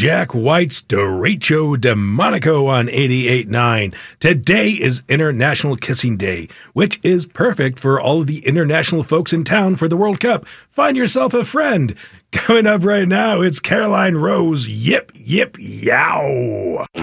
Jack White's Derecho de Monaco on 88.9. Today is International Kissing Day, which is perfect for all of the international folks in town for the World Cup. Find yourself a friend. Coming up right now, it's Caroline Rose, Yip Yip Yow.